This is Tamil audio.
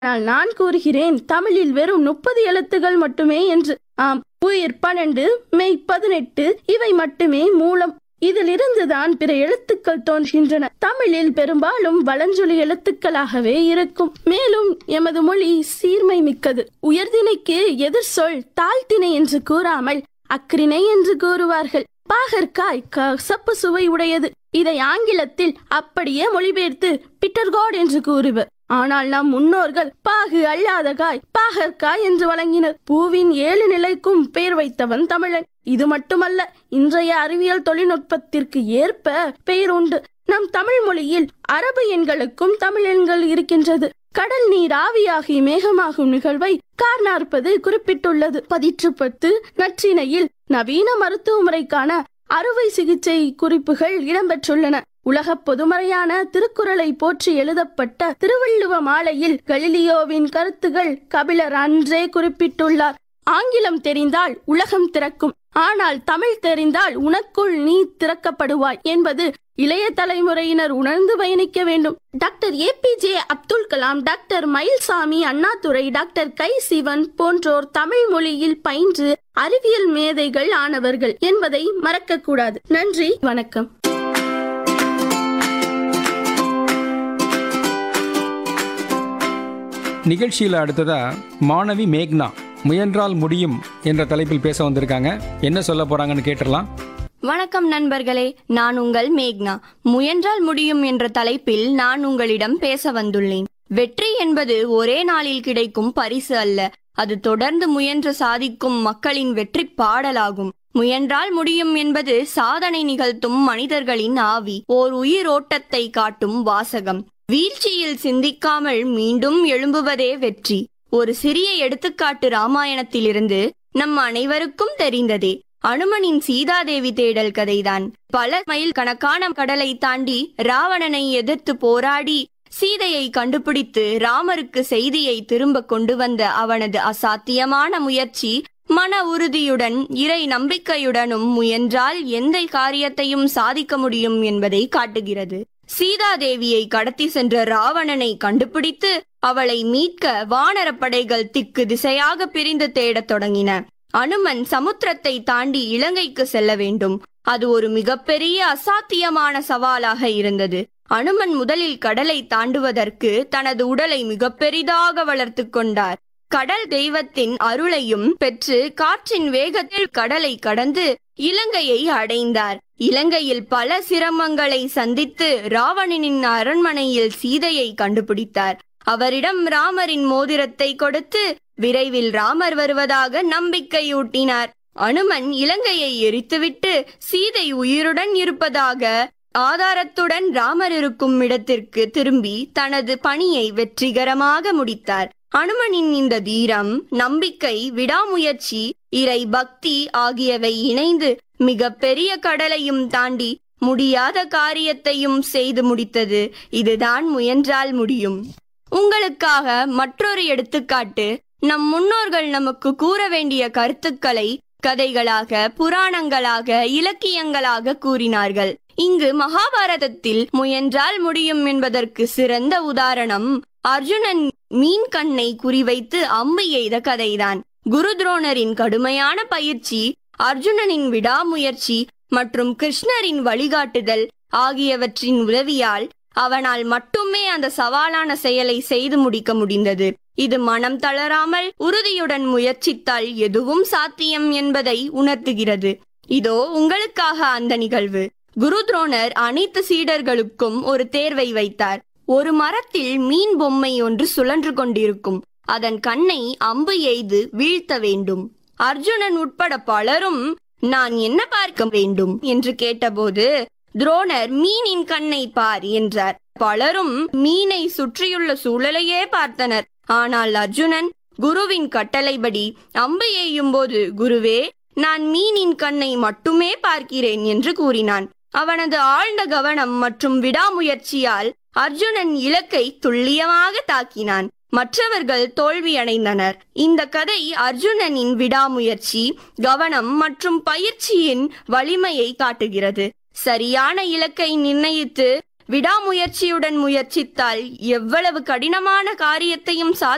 ஆனால் நான் கூறுகிறேன் தமிழில் வெறும் 30 எழுத்துகள் மட்டுமே என்று. ஆம், உயிர் 12, மெய் 18 இவை மட்டுமே மூலம். இதிலிருந்துதான் பிற எழுத்துக்கள் தோன்றுகின்றன. தமிழில் பெரும்பாலும் வலஞ்சொலி எழுத்துக்களாகவே இருக்கும். மேலும் எமது மொழி சீர்மை மிக்கது. உயர்திணைக்கு எதிர் சொல் தாழ்த்திணை என்று கூறாமல் அக்ரிணை என்று கூறுவார்கள். பாகற்காய் கசப்பு சுவை உடையது. இதை ஆங்கிலத்தில் அப்படியே மொழிபெயர்த்து பிட்டர்காட் என்று கூறுவர். ஆனால் நம் முன்னோர்கள் பாகு அல்லாத காய் பாகற்காய் என்று வழங்கினர். பூவின் 7 நிலைக்கும் பெயர் வைத்தவன் தமிழன். இது மட்டுமல்ல, இன்றைய அறிவியல் தொழில்நுட்பத்திற்கு ஏற்ப பெயர் உண்டு. நம் தமிழ் மொழியில் அரபு எண்களுக்கும் தமிழ் எண்கள் இருக்கின்றது. கடல் நீர் ஆவியாகி மேகமாகும் நிகழ்வை கார்நாற்பது குறிப்பிட்டுள்ளது. 10 நற்றிணையில் நவீன மருத்துவ முறைக்கான அறுவை சிகிச்சை குறிப்புகள் இடம்பெற்றுள்ளன. உலக பொதுமறையான திருக்குறளை போற்றி எழுதப்பட்ட திருவள்ளுவ மாலையில் கலிலியோவின் கருத்துகள் கபிலர் அன்றே குறிப்பிட்டுள்ளார். ஆங்கிலம் தெரிந்தால் உலகம் திறக்கும், ஆனால் தமிழ் தெரிந்தால் உனக்குள் நீ திறக்கப்படுவாய் என்பது இளைய தலைமுறையினர் உணர்ந்து பயணிக்க வேண்டும். Doctor APJ Abdul Kalam, doctor Mayilsamy Annadurai, doctor கை சிவன் போன்றோர் தமிழ் மொழியில் பயின்று அறிவியல் மேதைகள் ஆனவர்கள் என்பதை மறக்க கூடாது. நன்றி, வணக்கம். நிகழ்ச்சியில் அடுத்ததா மாணவி மேக்னா முயன்றால் முடியும் என்ற தலைப்பில் பேச வந்திருக்காங்க. என்ன சொல்ல போறாங்கன்னு கேட்டுடலாம். வணக்கம் நண்பர்களே, நான் உங்கள் மேக்னா. முயன்றால் முடியும் என்ற தலைப்பில் நான் உங்களிடம் பேச வந்துள்ளேன். வெற்றி என்பது ஒரே நாளில் கிடைக்கும் பரிசு அல்ல, அது தொடர்ந்து முயன்று சாதிக்கும் மக்களின் வெற்றி பாடலாகும். முயன்றால் முடியும் என்பது சாதனை நிகழ்த்தும் மனிதர்களின் ஆவி, ஓர் உயிரோட்டத்தை காட்டும் வாசகம். வீழ்ச்சியில் சிந்திக்காமல் மீண்டும் எழும்புவதே வெற்றி. ஒரு சிறிய எடுத்துக்காட்டு ராமாயணத்திலிருந்து நம் அனைவருக்கும் தெரிந்ததே. அனுமனின் சீதாதேவி தேடல் கதைதான். பல மைல் கணக்கான கடலை தாண்டி ராவணனை எதிர்த்து போராடி சீதையை கண்டுபிடித்து ராமருக்கு செய்தியை திரும்ப கொண்டு வந்த அவனது அசாத்தியமான முயற்சி மன உறுதியுடன் இறை நம்பிக்கையுடனும் முயன்றால் எந்த காரியத்தையும் சாதிக்க முடியும் என்பதை காட்டுகிறது. சீதாதேவியை கடத்தி சென்ற ராவணனை கண்டுபிடித்து அவளை மீட்க வானரப்படைகள் திக்கு திசையாக பிரிந்து தேடத் தொடங்கின. அனுமன் சமுத்திரத்தை தாண்டி இலங்கைக்கு செல்ல வேண்டும். அது ஒரு மிகப்பெரிய அசாத்தியமான சவாலாக இருந்தது. அனுமன் முதலில் கடலை தாண்டுவதற்கு தனது உடலை மிக பெரிதாக வளர்த்து கொண்டார். கடல் தெய்வத்தின் அருளையும் பெற்று காற்றின் வேகத்தில் கடலை கடந்து இலங்கையை அடைந்தார். இலங்கையில் பல சிரமங்களை சந்தித்து ராவணனின் அரண்மனையில் சீதையை கண்டுபிடித்தார். அவரிடம் ராமரின் மோதிரத்தை கொடுத்து விரைவில் ராமர் வருவதாக நம்பிக்கையூட்டினார். அனுமன் இலங்கையை எரித்துவிட்டு சீதை உயிருடன் இருப்பதாக ஆதாரத்துடன் ராமர் இருக்கும் இடத்திற்கு திரும்பி தனது பணியை வெற்றிகரமாக முடித்தார். அனுமனின் இந்த தீரம், நம்பிக்கை, விடாமுயற்சி, இறை பக்தி ஆகியவை இணைந்து மிக பெரிய கடலையும் தாண்டி முடியாத காரியத்தையும் செய்து முடித்தது. இதுதான் முயன்றால் முடியும். உங்களுக்காக மற்றொரு எடுத்துக்காட்டு. நம் முன்னோர்கள் நமக்கு கூற வேண்டிய கருத்துக்களை கதைகளாக, புராணங்களாக, இலக்கியங்களாக கூறினார்கள். இங்கு மகாபாரதத்தில் முயன்றால் முடியும் என்பதற்கு சிறந்த உதாரணம் அர்ஜுனன் மீன் கண்ணை குறிவைத்து அம்பு எய்த கதைதான். குரு துரோணரின் கடுமையான பயிற்சி, அர்ஜுனனின் விடாமுயற்சி மற்றும் கிருஷ்ணரின் வழிகாட்டுதல் ஆகியவற்றின் உதவியால் அவனால் மட்டுமே அந்த சவாலான செயலை செய்து முடிக்க முடிந்தது. இது மனம் தளராமல் உறுதியுடன் முயற்சித்தால் எதுவும் சாத்தியம் என்பதை உணர்த்துகிறது. இதோ உங்களுக்காக அந்த நிகழ்வு. குரு துரோணர் அனைத்து சீடர்களுக்கும் ஒரு தேர்வை வைத்தார். ஒரு மரத்தில் மீன் பொம்மை ஒன்று சுழன்று கொண்டிருக்கும். அதன் கண்ணை அம்பு எய்து வீழ்த்த வேண்டும். அர்ஜுனன் உட்பட பலரும் நான் என்ன பார்க்க வேண்டும் என்று கேட்டபோது துரோணர் மீனின் கண்ணை பார் என்றார். பலரும் மீனை சுற்றியுள்ள சூழலையே பார்த்தனர். ஆனால் அர்ஜுனன் குருவின் கட்டளைப்படி அம்பு எய்யும் போது, குருவே, நான் மீனின் கண்ணை மட்டுமே பார்க்கிறேன் என்று கூறினான். அவனது ஆழ்ந்த கவனம் மற்றும் விடாமுயற்சியால் அர்ஜுனன் இலக்கை துல்லியமாக தாக்கினான். மற்றவர்கள் தோல்வியடைந்தனர். இந்த கதை அர்ஜுனனின் விடாமுயற்சி, கவனம் மற்றும் பயிற்சியின் வலிமையை காட்டுகிறது. சரியான இலக்கை நிர்ணயித்து விடாமுயற்சியுடன் முயற்சித்தால் எவ்வளவு கடினமான காரியத்தையும்